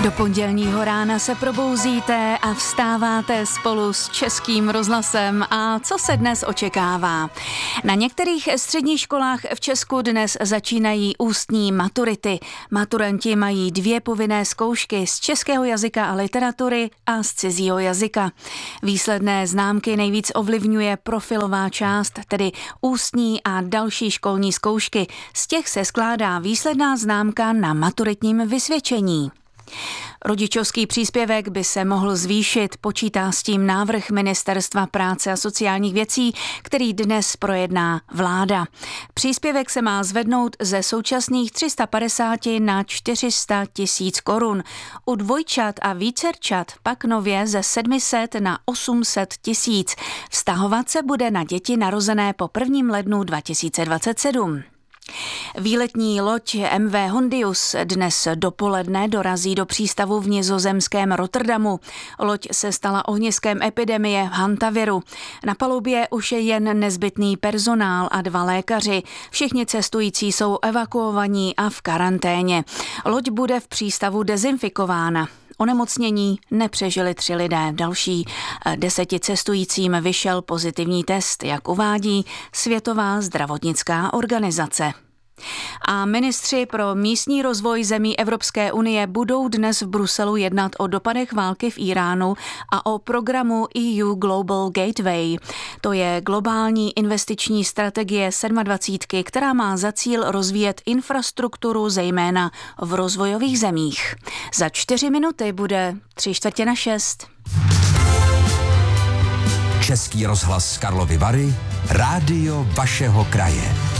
Do pondělního rána se probouzíte a vstáváte spolu s Českým rozhlasem. A co se dnes očekává? Na některých středních školách v Česku dnes začínají ústní maturity. Maturanti mají 2 povinné zkoušky z českého jazyka a literatury a z cizího jazyka. Výsledné známky nejvíc ovlivňuje profilová část, tedy ústní a další školní zkoušky. Z těch se skládá výsledná známka na maturitním vysvědčení. Rodičovský příspěvek by se mohl zvýšit, počítá s tím návrh Ministerstva práce a sociálních věcí, který dnes projedná vláda. Příspěvek se má zvednout ze současných 350 na 400 000 korun. U dvojčat a vícerčat pak nově ze 700 na 800 000. Vztahovat se bude na děti narozené po 1. lednu 2027. Výletní loď MV Hondius dnes dopoledne dorazí do přístavu v nizozemském Rotterdamu. Loď se stala ohniskem epidemie v hantaviru. Na palubě už je jen nezbytný personál a 2 lékaři. Všichni cestující jsou evakuovaní a v karanténě. Loď bude v přístavu dezinfikována. Onemocnění nepřežili 3 lidé. Další 10 cestujícím vyšel pozitivní test, jak uvádí Světová zdravotnická organizace. A ministři pro místní rozvoj zemí Evropské unie budou dnes v Bruselu jednat o dopadech války v Iránu a o programu EU Global Gateway. To je globální investiční strategie 27, která má za cíl rozvíjet infrastrukturu zejména v rozvojových zemích. Za 4 minuty bude 5:45. Český rozhlas Karlovy Vary, rádio vašeho kraje.